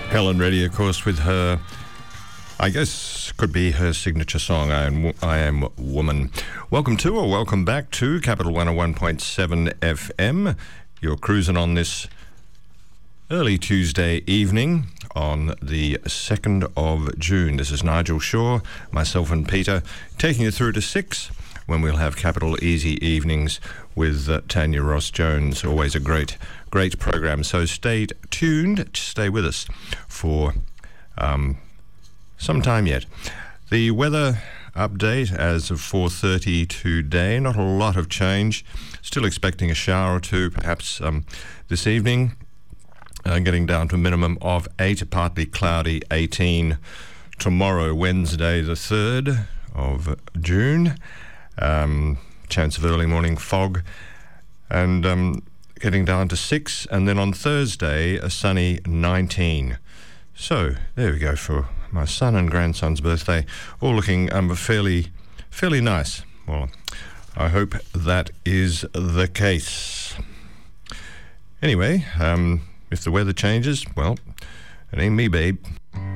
Helen Reddy, of course, with her, I guess, could be her signature song, I Am Woman. Welcome to, or welcome back to Capital 101.7 FM. You're cruising on this early Tuesday evening on the 2nd of June. This is Nigel Shaw, myself and Peter, taking you through to 6, when we'll have Capital Easy Evenings with Tanya Ross-Jones. Always a great program. So stay tuned, stay with us for some time yet. The weather update as of 4:30 today, not a lot of change. Still expecting a shower or two perhaps this evening. Getting down to a minimum of 8, partly cloudy, 18 tomorrow, Wednesday the 3rd of June. Chance of early morning fog, and getting down to 6, and then on Thursday a sunny 19. So there we go for my son and grandson's birthday, all looking fairly nice. Well, I hope that is the case. Anyway, if the weather changes, well, it ain't me, babe.